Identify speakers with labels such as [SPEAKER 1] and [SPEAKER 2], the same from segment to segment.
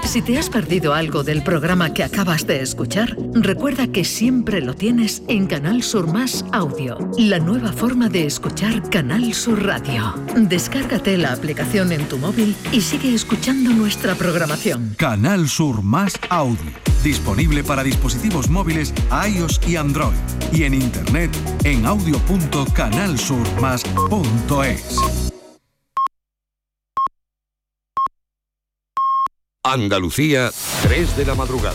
[SPEAKER 1] Si te has perdido algo del programa que acabas de escuchar, recuerda que siempre lo tienes en Canal Sur Más Audio, la nueva forma de escuchar Canal Sur Radio. Descárgate la aplicación en tu móvil y sigue escuchando nuestra programación.
[SPEAKER 2] Canal Sur Más Audio, disponible para dispositivos móviles iOS y Android, y en internet en audio.canalsurmas.es.
[SPEAKER 3] Andalucía, 3 de la madrugada.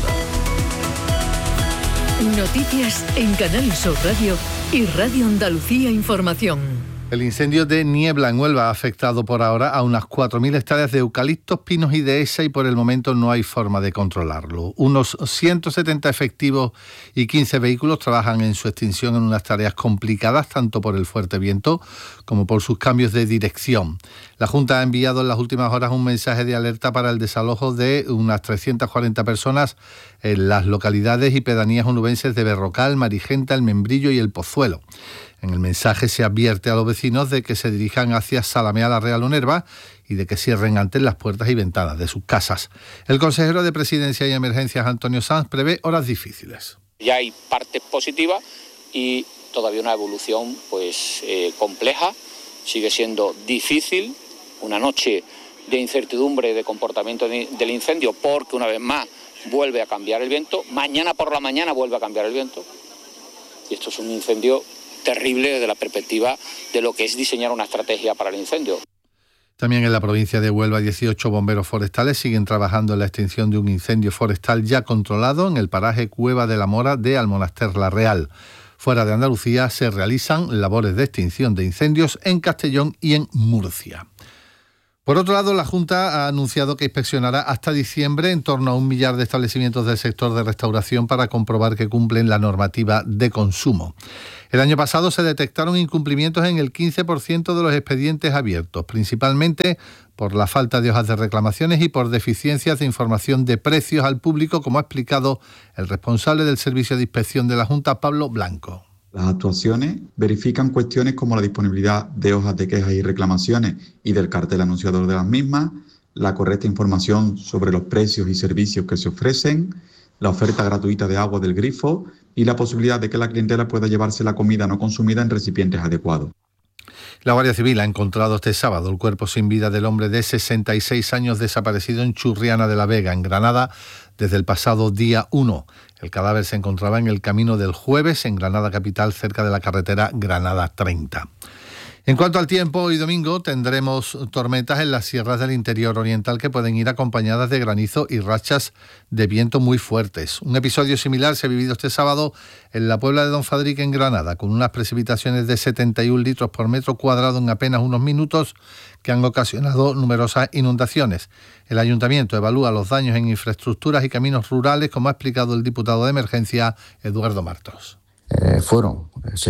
[SPEAKER 1] Noticias en Canal Sur Radio y Radio Andalucía Información.
[SPEAKER 4] El incendio de Niebla en Huelva ha afectado por ahora a unas 4.000 hectáreas de eucaliptos, pinos y dehesa y por el momento no hay forma de controlarlo. Unos 170 efectivos y 15 vehículos trabajan en su extinción en unas tareas complicadas tanto por el fuerte viento como por sus cambios de dirección. La Junta ha enviado en las últimas horas un mensaje de alerta para el desalojo de unas 340 personas en las localidades y pedanías onubenses de Berrocal, Marigenta, El Membrillo y El Pozuelo. En el mensaje se advierte a los vecinos de que se dirijan hacia Salamea la Real o Nerva y de que cierren antes las puertas y ventanas de sus casas. El consejero de Presidencia y Emergencias, Antonio Sanz, prevé horas difíciles.
[SPEAKER 5] Ya hay partes positivas y todavía una evolución compleja. Sigue siendo difícil, una noche de incertidumbre de comportamiento del incendio porque una vez más vuelve a cambiar el viento. Mañana por la mañana vuelve a cambiar el viento. Y esto es un incendio terrible desde la perspectiva de lo que es diseñar una estrategia para el incendio.
[SPEAKER 4] También en la provincia de Huelva, 18 bomberos forestales siguen trabajando en la extinción de un incendio forestal ya controlado en el paraje Cueva de la Mora de Almonaster la Real. Fuera de Andalucía se realizan labores de extinción de incendios en Castellón y en Murcia. Por otro lado, la Junta ha anunciado que inspeccionará hasta diciembre en torno a 1 millar de establecimientos del sector de restauración para comprobar que cumplen la normativa de consumo. El año pasado se detectaron incumplimientos en el 15% de los expedientes abiertos, principalmente por la falta de hojas de reclamaciones y por deficiencias de información de precios al público, como ha explicado el responsable del Servicio de Inspección de la Junta, Pablo Blanco.
[SPEAKER 6] Las actuaciones verifican cuestiones como la disponibilidad de hojas de quejas y reclamaciones y del cartel anunciador de las mismas, la correcta información sobre los precios y servicios que se ofrecen, la oferta gratuita de agua del grifo y la posibilidad de que la clientela pueda llevarse la comida no consumida en recipientes adecuados.
[SPEAKER 4] La Guardia Civil ha encontrado este sábado el cuerpo sin vida del hombre de 66 años desaparecido en Churriana de la Vega, en Granada, desde el pasado día 1. El cadáver se encontraba en el camino del Jueves, en Granada capital, cerca de la carretera Granada 30. En cuanto al tiempo, hoy domingo tendremos tormentas en las sierras del interior oriental que pueden ir acompañadas de granizo y rachas de viento muy fuertes. Un episodio similar se ha vivido este sábado en la Puebla de Don Fadrique, en Granada, con unas precipitaciones de 71 litros por metro cuadrado en apenas unos minutos que han ocasionado numerosas inundaciones. El ayuntamiento evalúa los daños en infraestructuras y caminos rurales, como ha explicado el diputado de Emergencia, Eduardo Martos.
[SPEAKER 7] Fueron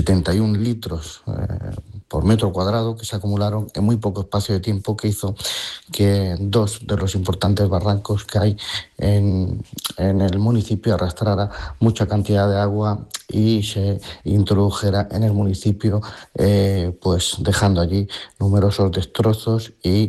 [SPEAKER 7] 71 litros por metro cuadrado que se acumularon en muy poco espacio de tiempo, que hizo que dos de los importantes barrancos que hay en el municipio arrastrara mucha cantidad de agua y se introdujera en el municipio, dejando allí numerosos destrozos y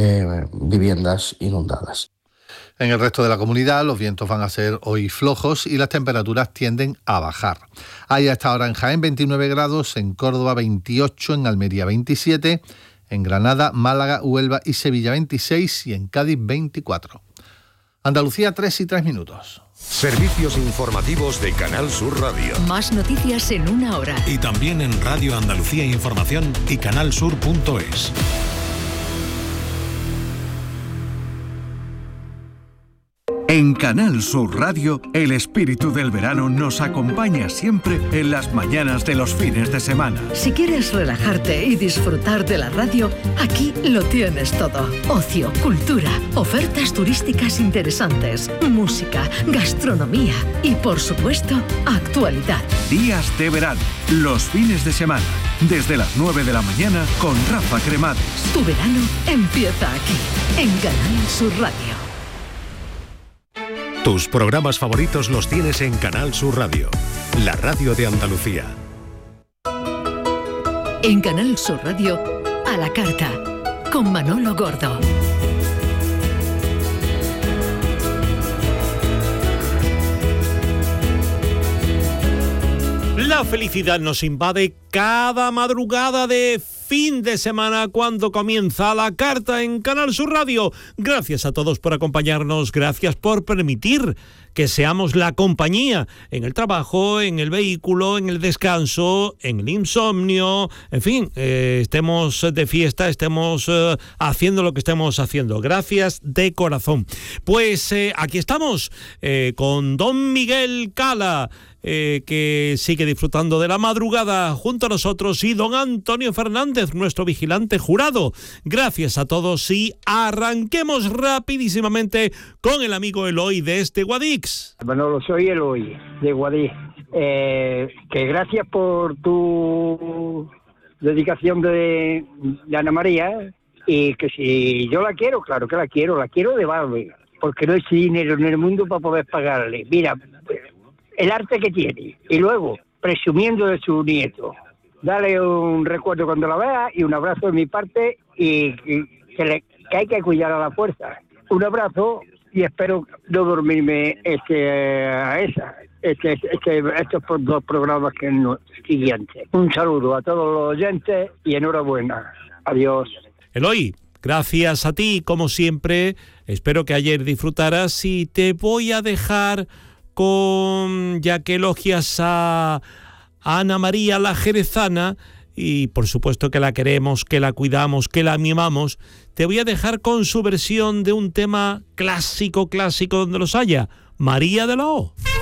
[SPEAKER 7] viviendas inundadas.
[SPEAKER 4] En el resto de la comunidad los vientos van a ser hoy flojos y las temperaturas tienden a bajar. Hay hasta ahora en Jaén 29 grados, en Córdoba 28, en Almería 27, en Granada, Málaga, Huelva y Sevilla 26 y en Cádiz 24. Andalucía 3:03.
[SPEAKER 3] Servicios informativos de Canal Sur Radio.
[SPEAKER 1] Más noticias en una hora.
[SPEAKER 8] Y también en Radio Andalucía Información y canalsur.es.
[SPEAKER 2] En Canal Sur Radio, el espíritu del verano nos acompaña siempre en las mañanas de los fines de semana.
[SPEAKER 1] Si quieres relajarte y disfrutar de la radio, aquí lo tienes todo. Ocio, cultura, ofertas turísticas interesantes, música, gastronomía y, por supuesto, actualidad.
[SPEAKER 2] Días de verano, los fines de semana, desde las 9 de la mañana con Rafa Cremades.
[SPEAKER 1] Tu verano empieza aquí, en Canal Sur Radio.
[SPEAKER 8] Tus programas favoritos los tienes en Canal Sur Radio, la radio de Andalucía.
[SPEAKER 1] En Canal Sur Radio, a la carta, con Manolo Gordo.
[SPEAKER 9] La felicidad nos invade cada madrugada de fin de semana cuando comienza La Carta en Canal Sur Radio. Gracias a todos por acompañarnos, gracias por permitir que seamos la compañía en el trabajo, en el vehículo, en el descanso, en el insomnio, en fin, estemos de fiesta, estemos haciendo lo que estemos haciendo. Gracias de corazón. Pues aquí estamos con don Miguel Cala, que sigue disfrutando de la madrugada junto a nosotros, y don Antonio Fernández, nuestro vigilante jurado. Gracias a todos y arranquemos rapidísimamente con el amigo Eloy desde Guadix.
[SPEAKER 10] Manolo, soy Eloy de Guadix. Que gracias por tu dedicación de Ana María, y que si yo la quiero, claro que la quiero de Barbie, porque no hay dinero en el mundo para poder pagarle. Mira, el arte que tiene, y luego presumiendo de su nieto. Dale un recuerdo cuando la vea y un abrazo de mi parte, y que hay que cuidar a la fuerza. Un abrazo y espero no dormirme estos dos programas siguientes. Un saludo a todos los oyentes y enhorabuena. Adiós.
[SPEAKER 9] Eloy, gracias a ti como siempre. Espero que ayer disfrutaras, y te voy a dejar ya que elogias a Ana María la jerezana, y por supuesto que la queremos, que la cuidamos, que la mimamos, te voy a dejar con su versión de un tema clásico donde los haya, María de la O.